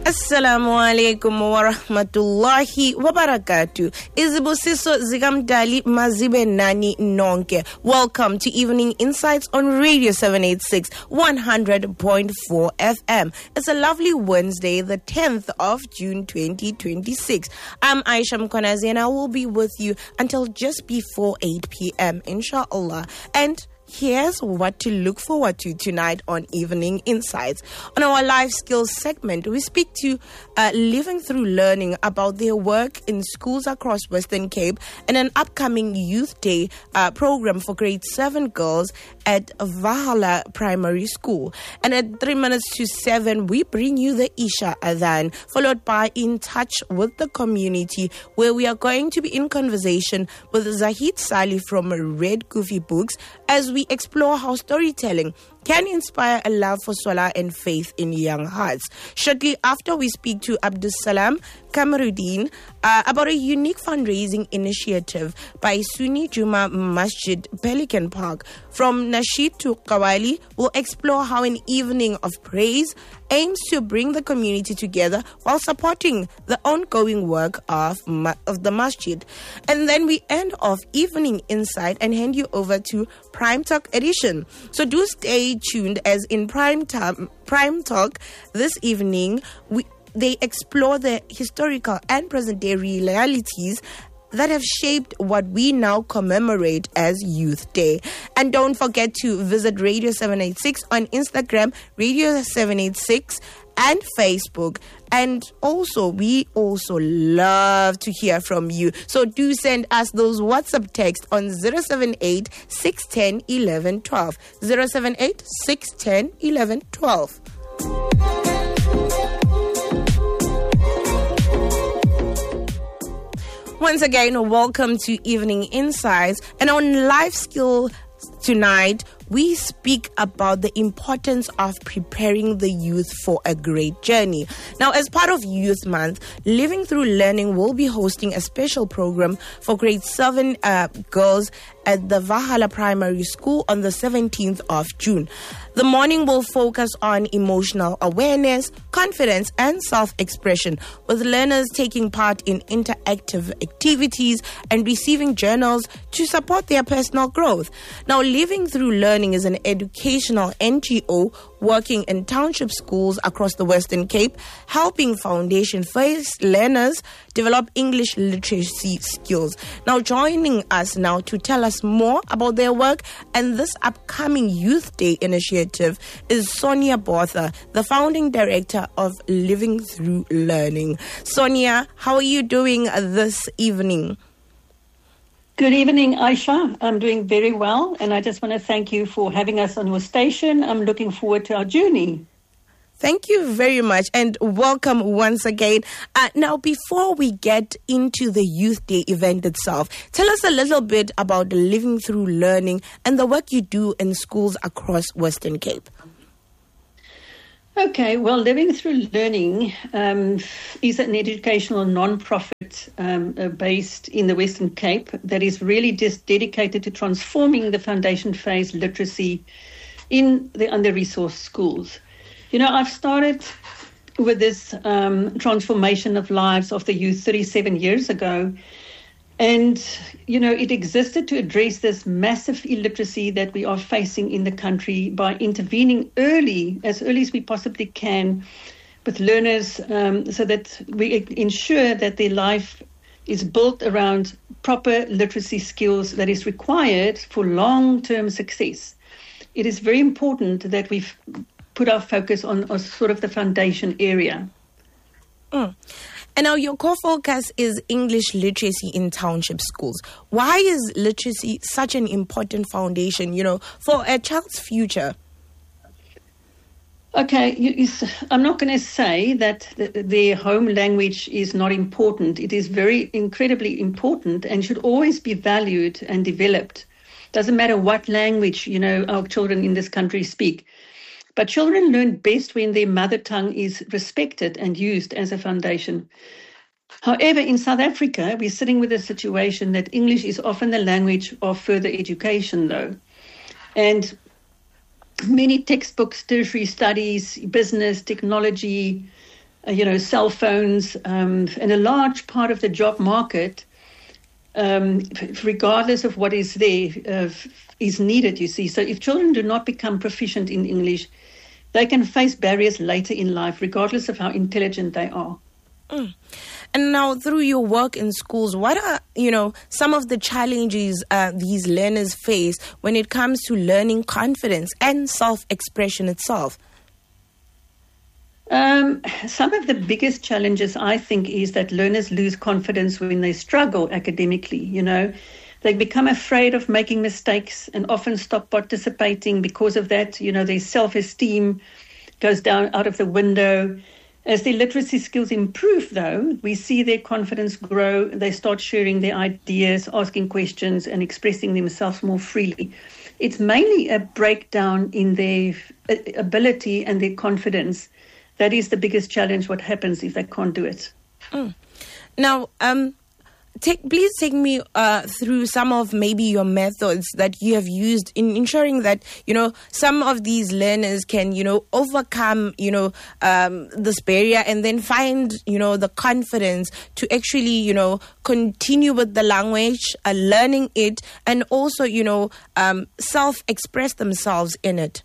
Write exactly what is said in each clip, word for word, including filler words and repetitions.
Assalamu alaikum wa rahmatullahi wa barakatuh. Izibusiso zikamdali mazibe nani nonke. Welcome to Evening Insights on Radio seven eighty-six, one hundred point four F M. It's a lovely Wednesday, the tenth of June, twenty twenty-six. I'm Aisha Mkonazi and I will be with you until just before eight p.m. inshallah. And here's what to look forward to tonight on Evening Insights. On our life skills segment, we speak to uh, Living Through Learning about their work in schools across Western Cape and an upcoming Youth Day uh, program for grade seven girls at Valhalla Primary School. And at three minutes to seven, we bring you the Isha Adhan, followed by In Touch with the Community, where we are going to be in conversation with Zahid Salih from Red Goofy Books as we explore how storytelling can inspire a love for Salah and faith in young hearts. Shortly after, we speak to Abdul Salam Kamaruddin uh, about a unique fundraising initiative by Sunni Juma Masjid Pelican Park. From Nasheed to Qawali, we'll explore how an evening of praise aims to bring the community together while supporting the ongoing work of, ma- of the masjid. And then we end off Evening Insight and hand you over to Prime Talk Edition. So do stay tuned, as in Prime Time, Prime Talk this evening, we they explore the historical and present-day realities that have shaped what we now commemorate as Youth Day. And don't forget to visit Radio seven eighty-six on Instagram, Radio seven eighty-six, and Facebook. And also, we also love to hear from you. So do send us those WhatsApp texts on zero seven eight, six one zero, one one one two. zero seven eight, six one zero, one one one two. Once again, welcome to Evening Insights. And on Life Skill tonight, we speak about the importance of preparing the youth for a great journey. Now, as part of Youth Month, Living Through Learning will be hosting a special program for grade seven uh, girls at the Valhalla Primary School on the seventeenth of June. The morning will focus on emotional awareness, confidence, and self-expression, with learners taking part in interactive activities and receiving journals to support their personal growth. Now, Living Through Learning is an educational N G O working in township schools across the Western Cape, helping foundation-phase learners develop English literacy skills. Now, joining us now to tell us more about their work and this upcoming Youth Day initiative is Sonia Botha, the founding director of Living Through Learning. Sonia, how are you doing this evening? Good evening, Aisha. I'm doing very well, and I just want to thank you for having us on your station. I'm looking forward to our journey. Thank you very much, and welcome once again. Uh, now, before we get into the Youth Day event itself, tell us a little bit about Living Through Learning and the work you do in schools across Western Cape. Okay, well, Living Through Learning um, is an educational non-profit um, uh, based in the Western Cape that is really just dedicated to transforming the foundation phase literacy in the under-resourced schools. You know, I've started with this um, transformation of lives of the youth thirty-seven years ago. And, you know, it existed to address this massive illiteracy that we are facing in the country by intervening early, as early as we possibly can, with learners um, so that we ensure that their life is built around proper literacy skills that is required for long-term success. It is very important that we've put our focus on, on sort of the foundation area. Mm. And now your core focus is English literacy in township schools. Why is literacy such an important foundation, you know, for a child's future? Okay, you, you, I'm not going to say that the, their home language is not important. It is very incredibly important and should always be valued and developed. Doesn't matter what language, you know, our children in this country speak. But children learn best when their mother tongue is respected and used as a foundation. However, in South Africa, we're sitting with a situation that English is often the language of further education, though. And many textbooks, tertiary studies, business, technology, uh, you know, cell phones, um, and a large part of the job market, um, regardless of what is there, uh, is needed, you see. So if children do not become proficient in English, they can face barriers later in life, regardless of how intelligent they are. Mm. And now, through your work in schools, what are, you know, some of the challenges uh, these learners face when it comes to learning confidence and self-expression itself? Um, some of the biggest challenges, I think, is that learners lose confidence when they struggle academically, you know. They become afraid of making mistakes and often stop participating because of that. You know, their self-esteem goes down out of the window. As their literacy skills improve, though, we see their confidence grow. They start sharing their ideas, asking questions, and expressing themselves more freely. It's mainly a breakdown in their ability and their confidence. That is the biggest challenge, what happens if they can't do it. Mm. Now, um, take, please take me uh, through some of maybe your methods that you have used in ensuring that, you know, some of these learners can, you know, overcome, you know, um, this barrier and then find, you know, the confidence to actually, you know, continue with the language, uh, learning it, and also, you know, um, self-express themselves in it.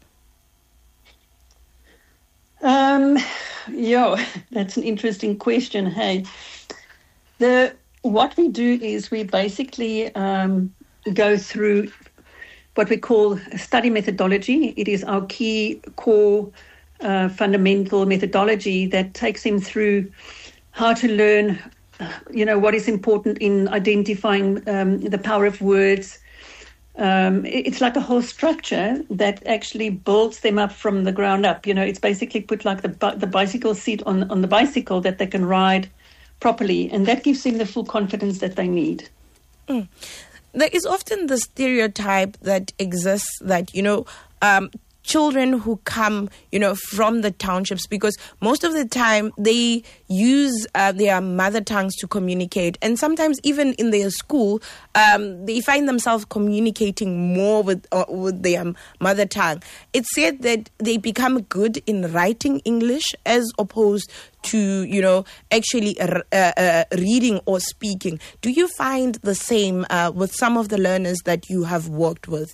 Um, yeah, that's an interesting question. Hey, the what we do is we basically um, go through what we call study methodology. It is our key core uh, fundamental methodology that takes them through how to learn, you know, what is important in identifying um, the power of words. Um, it's like a whole structure that actually builds them up from the ground up. You know, it's basically put like the the bicycle seat on, on the bicycle that they can ride properly, and that gives them the full confidence that they need. Mm. There is often the stereotype that exists that, you know, um, children who come, you know, from the townships, because most of the time they use uh, their mother tongues to communicate, and sometimes even in their school, um, they find themselves communicating more with uh, with their mother tongue. It's said that they become good in writing English as opposed to, you know, actually uh, uh, reading or speaking. Do you find the same uh, with some of the learners that you have worked with?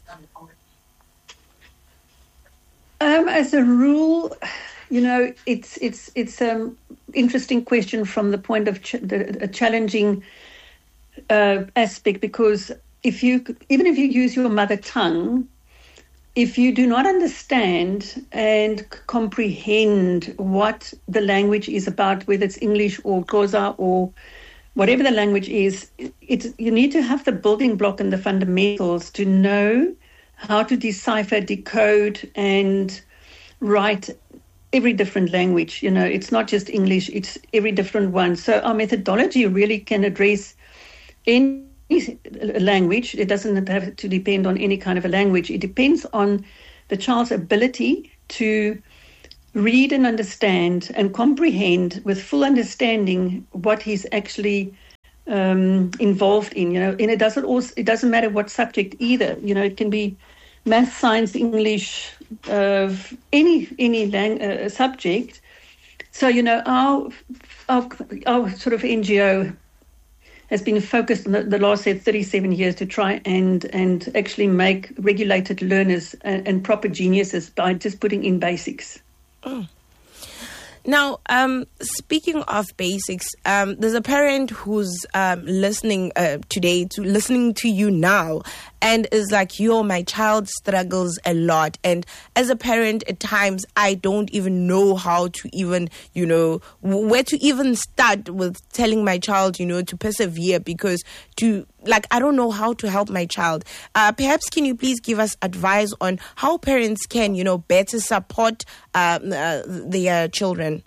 Um, as a rule, you know, it's it's it's an interesting question from the point of ch- the, a challenging uh, aspect, because if you even if you use your mother tongue, if you do not understand and c- comprehend what the language is about, whether it's English or Xhosa or whatever the language is, it's you need to have the building block and the fundamentals to know how to decipher, decode, and write every different language. You know, it's not just English, it's every different one. So our methodology really can address any language. It doesn't have to depend on any kind of a language. It depends on the child's ability to read and understand and comprehend with full understanding what he's actually um, involved in, you know, and it doesn't also, it doesn't matter what subject either. You know, it can be math, science, English, uh, any any lang- uh, subject. So, you know, our, our our sort of N G O has been focused in the, the last say, thirty-seven years to try and and actually make regulated learners and, and proper geniuses by just putting in basics. Mm. Now, um, speaking of basics, um, there's a parent who's um, listening uh, today, to listening to you now, and is like, yo, my child struggles a lot. And as a parent, at times, I don't even know how to even, you know, where to even start with telling my child, you know, to persevere, because to, like, I don't know how to help my child. Uh, perhaps can you please give us advice on how parents can, you know, better support uh, uh, their children?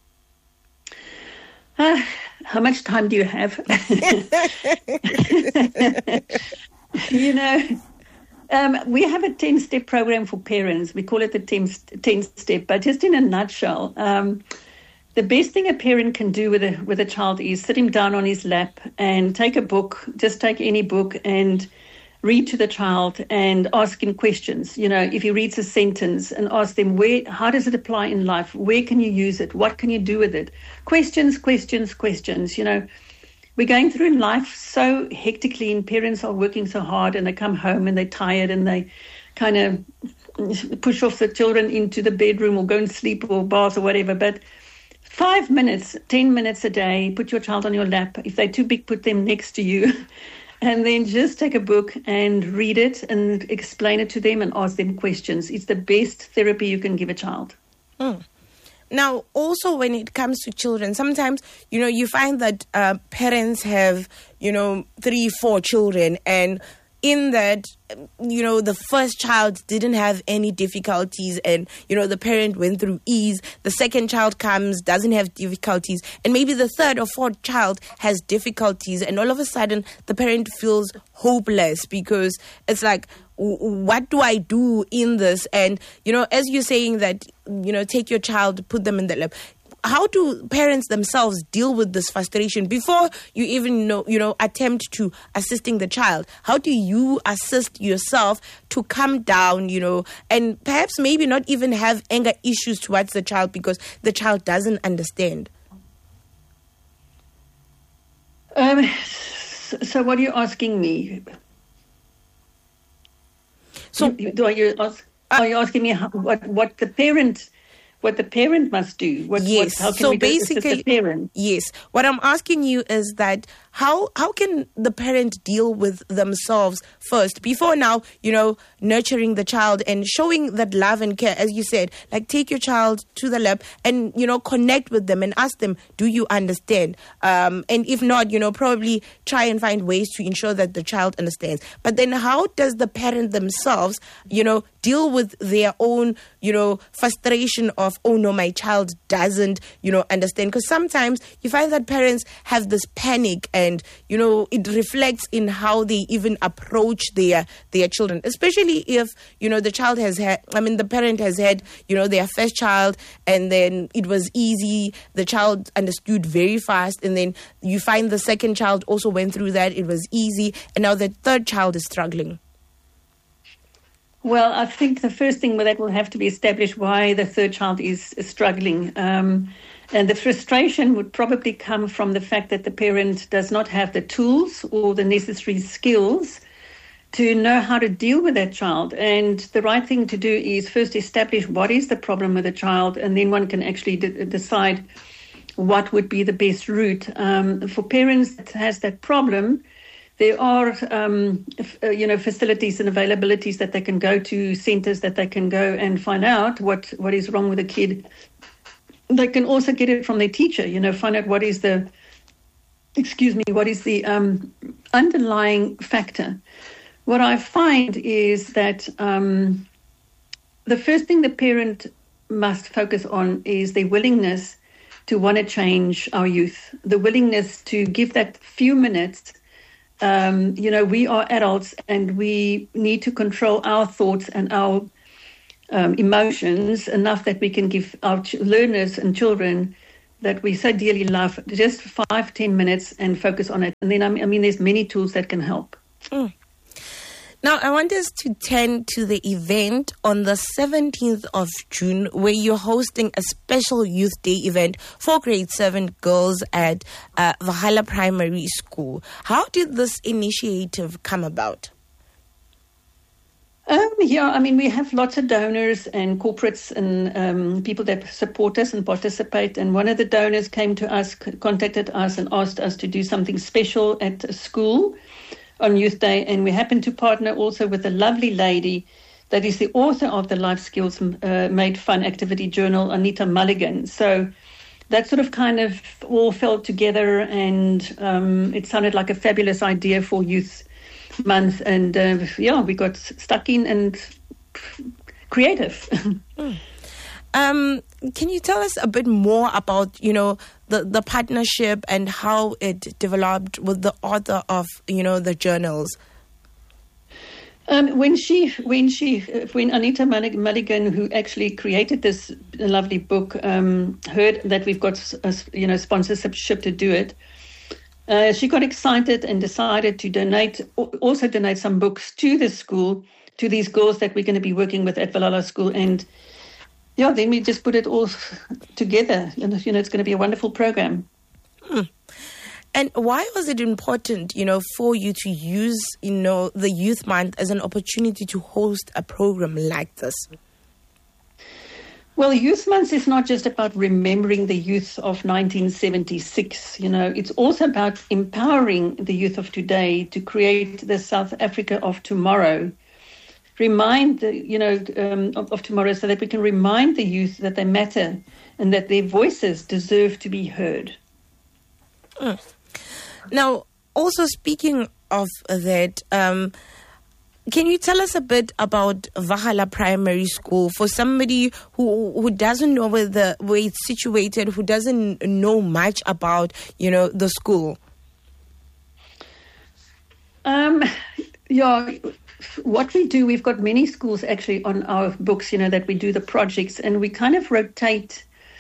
Uh, how much time do you have? You know, um, we have a ten-step program for parents. We call it the ten-step, but just in a nutshell, um, the best thing a parent can do with a with a child is sit him down on his lap and take a book, just take any book, and read to the child and ask him questions. You know, if he reads a sentence, and ask them, where, how does it apply in life? Where can you use it? What can you do with it? Questions, questions, questions. You know, we're going through life so hectically, and parents are working so hard, and they come home and they're tired, and they kind of push off the children into the bedroom or go and sleep or bath or whatever. But five minutes, ten minutes a day, put your child on your lap. If they're too big, put them next to you. And then just take a book and read it and explain it to them and ask them questions. It's the best therapy you can give a child. Mm. Now, also when it comes to children, sometimes, you know, you find that uh, parents have, you know, three, four children, and in that, you know, the first child didn't have any difficulties, and, you know, the parent went through ease. The second child comes, doesn't have difficulties, and maybe the third or fourth child has difficulties, and all of a sudden the parent feels hopeless because it's like, what do I do in this? And, you know, as you're saying that, you know, take your child, put them in the lab. How do parents themselves deal with this frustration before you even know, you know, attempt to assisting the child? How do you assist yourself to calm down, you know, and perhaps maybe not even have anger issues towards the child because the child doesn't understand? Um, so what are you asking me? So do, are you ask, are you asking me how, what what the parent? What the parent must do. What, yes. What, how can so we basically, the parent? Yes. What I'm asking you is that how how can the parent deal with themselves first before now, you know, nurturing the child and showing that love and care, as you said, like take your child to the lab and, you know, connect with them and ask them, do you understand? Um, and if not, you know, probably try and find ways to ensure that the child understands. But then how does the parent themselves, you know, deal with their own, you know, frustration of, oh no, my child doesn't, you know, understand? Because sometimes you find that parents have this panic, and, you know, it reflects in how they even approach their their children, especially if, you know, the child has had, I mean, the parent has had, you know, their first child, and then it was easy. The child understood very fast, and then you find the second child also went through that. It was easy, and now the third child is struggling. Well, I think the first thing that will have to be established why the third child is, is struggling. Um, and the frustration would probably come from the fact that the parent does not have the tools or the necessary skills to know how to deal with that child. And the right thing to do is first establish what is the problem with the child, and then one can actually de- decide what would be the best route. Um, for parents that has that problem, there are, um, uh, you know, facilities and availabilities that they can go to, centers that they can go and find out what, what is wrong with the kid. They can also get it from their teacher, you know, find out what is the, excuse me, what is the um, underlying factor. What I find is that um, the first thing the parent must focus on is their willingness to want to change our youth, the willingness to give that few minutes. Um, you know, we are adults and we need to control our thoughts and our um, emotions enough that we can give our ch- learners and children that we so dearly love just five, ten minutes and focus on it. And then, I mean, I mean there's many tools that can help. Mm. Now, I want us to turn to the event on the seventeenth of June, where you're hosting a special Youth Day event for grade seven girls at uh, Valhalla Primary School. How did this initiative come about? Um, yeah, I mean, we have lots of donors and corporates and um, people that support us and participate. And one of the donors came to us, contacted us and asked us to do something special at a school on Youth Day, and we happen to partner also with a lovely lady that is the author of the Life Skills uh, Made Fun activity journal, Anita Mulligan. So that sort of kind of all fell together, and um, it sounded like a fabulous idea for Youth Month, and uh, yeah, we got stuck in and creative. mm. Um, can you tell us a bit more about, you know, the, the partnership and how it developed with the author of, you know, the journals? Um, when she, when she, when Anita Mulligan, who actually created this lovely book, um, heard that we've got, a, you know, sponsorship to do it, Uh, she got excited and decided to donate, also donate some books to the school, to these girls that we're going to be working with at Valhalla School. And yeah, then we just put it all together. And, you know, it's going to be a wonderful program. Hmm. And why was it important, you know, for you to use, you know, the Youth Month as an opportunity to host a program like this? Well, Youth Month is not just about remembering the youth of nineteen seventy-six. You know, it's also about empowering the youth of today to create the South Africa of tomorrow. Remind the, you know, um, of, of tomorrow, so that we can remind the youth that they matter and that their voices deserve to be heard. Mm. Now, also speaking of that, um, can you tell us a bit about Valhalla Primary School for somebody who who doesn't know where the where it's situated, who doesn't know much about, you know, the school? Um, yeah, what we do, we've got many schools actually on our books, you know, that we do the projects, and we kind of rotate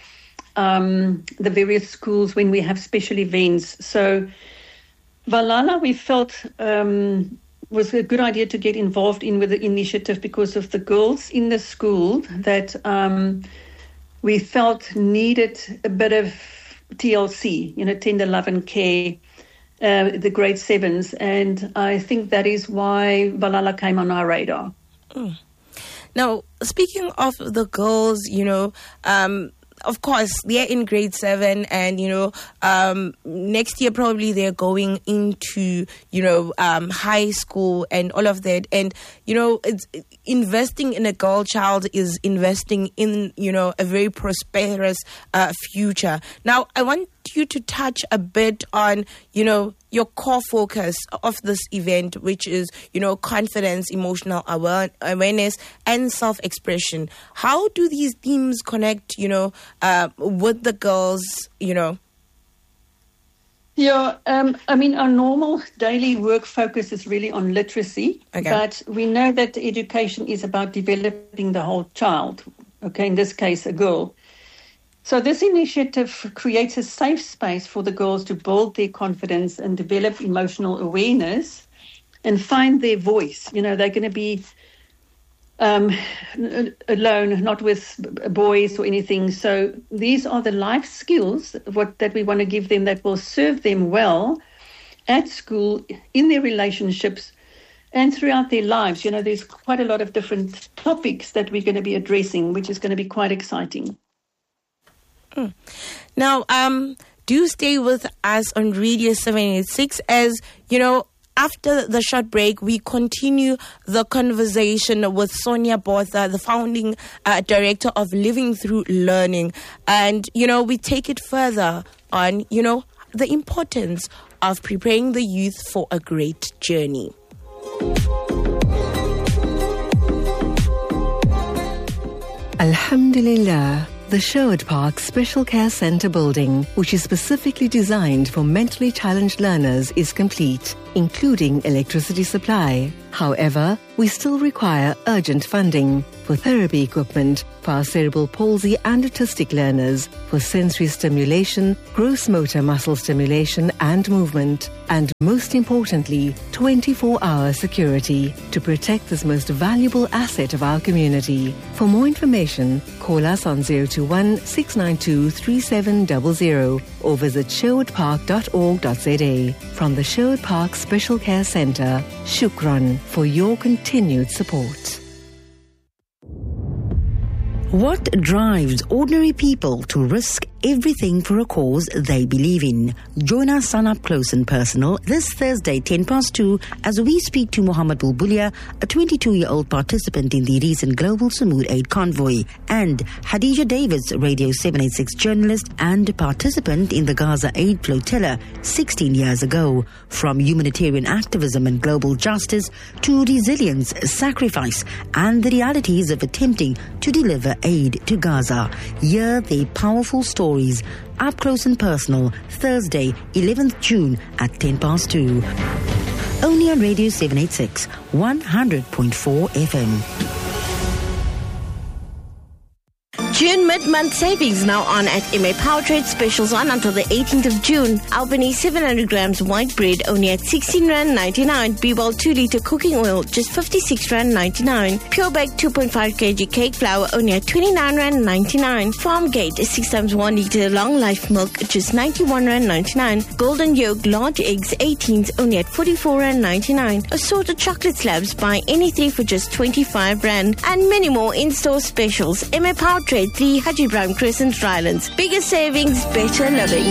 um, the various schools when we have special events. So Valhalla, we felt um, was a good idea to get involved in with the initiative because of the girls in the school that um, we felt needed a bit of T L C, you know, tender love and care, uh, the grade sevens. And I think that is why Valhalla came on our radar. Mm. Now, speaking of the girls, you know, um, of course, they're in grade seven, and, you know, um, next year probably they're going into, you know, um, high school and all of that. And, you know, it's, investing in a girl child is investing in, you know, a very prosperous uh, future. Now, I want you to touch a bit on, you know, your core focus of this event, which is, you know, confidence, emotional aware- awareness, and self-expression. How do these themes connect, you know, uh, with the girls, you know? Yeah, um, I mean, our normal daily work focus is really on literacy, okay. But we know that education is about developing the whole child, okay, in this case, a girl. So this initiative creates a safe space for the girls to build their confidence and develop emotional awareness and find their voice. You know, they're going to be um, alone, not with boys or anything. So these are the life skills what, that we want to give them that will serve them well at school, in their relationships, and throughout their lives. You know, there's quite a lot of different topics that we're going to be addressing, which is going to be quite exciting. Mm. Now, um, do stay with us on Radio seven eighty-six as, you know, after the short break, we continue the conversation with Sonia Botha, the founding uh, director of Living Through Learning. And, you know, we take it further on, you know, the importance of preparing the youth for a great journey. Alhamdulillah. The Sherwood Park Special Care Centre building, which is specifically designed for mentally challenged learners, is complete, including electricity supply. However, we still require urgent funding for therapy equipment for our cerebral palsy and autistic learners, for sensory stimulation, gross motor muscle stimulation and movement, and most importantly, twenty-four hour security to protect this most valuable asset of our community. For more information, call us on zero two one, six nine two, three seven zero zero or visit sherwood park dot org dot z a. From the Sherwood Park Special Care Centre, Shukran for your continued support. What drives ordinary people to risk everything for a cause they believe in? Join us on Up Close and Personal this Thursday, ten past two, as we speak to Mohammed Bulbulia, a twenty-two-year-old participant in the recent Global Samud Aid Convoy, and Hadija Davids, Radio seven eighty-six journalist and participant in the Gaza Aid Flotilla sixteen years ago. From humanitarian activism and global justice to resilience, sacrifice, and the realities of attempting to deliver aid to Gaza. Hear their powerful stories. Up Close and Personal, Thursday, eleventh June at ten past two. Only on Radio seven eighty-six, one hundred point four F M. June Mid-month savings now on at M A Powertrade. Specials on until the eighteenth of June. Albany seven hundred grams white bread only at sixteen rand ninety-nine. B-Well two litre cooking oil just fifty-six rand ninety-nine. Pure Bake two point five kilogram cake flour only at twenty-nine rand ninety-nine. Farmgate six times one litre long life milk just ninety-one rand ninety-nine. Golden Yolk large eggs eighteens only at forty-four rand ninety-nine. Assorted chocolate slabs buy any three for just twenty-five rand. And many more in-store specials. M A Powertrade three Haji Brown Crescent, Rylands. Bigger savings, better living.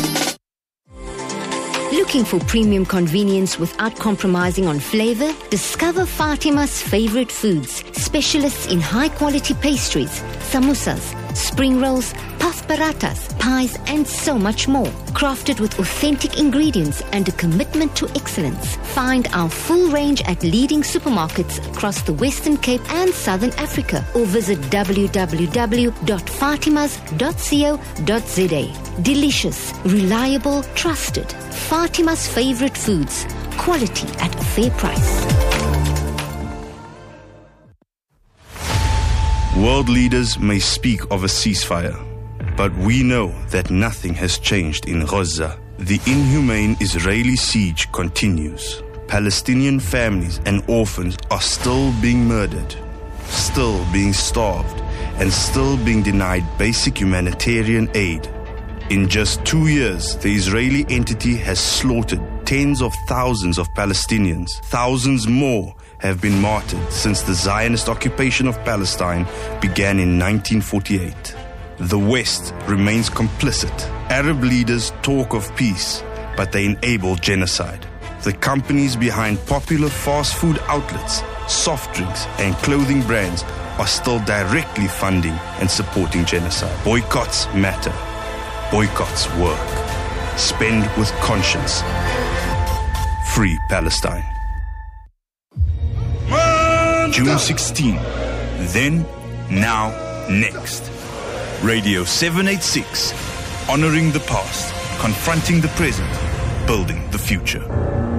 Looking for premium convenience without compromising on flavor? Discover Fatima's favorite foods. Specialists in high-quality pastries, samosas, spring rolls, puff paratas, pies, and so much more. Crafted with authentic ingredients and a commitment to excellence. Find our full range at leading supermarkets across the Western Cape and Southern Africa, or visit w w w dot fatimas dot co dot z a. Delicious, reliable, trusted. Fatima's favorite foods. Quality at a fair price. World leaders may speak of a ceasefire, but we know that nothing has changed in Gaza. The inhumane Israeli siege continues. Palestinian families and orphans are still being murdered, still being starved, and still being denied basic humanitarian aid. In just two years, the Israeli entity has slaughtered tens of thousands of Palestinians. Thousands more have been martyred since the Zionist occupation of Palestine began in nineteen forty-eight. The West remains complicit. Arab leaders talk of peace, but they enable genocide. The companies behind popular fast food outlets, soft drinks, and clothing brands are still directly funding and supporting genocide. Boycotts matter. Boycotts work. Spend with conscience. Free Palestine. June sixteenth. Then, now, next. Radio seven eighty-six. Honoring the past, confronting the present, building the future.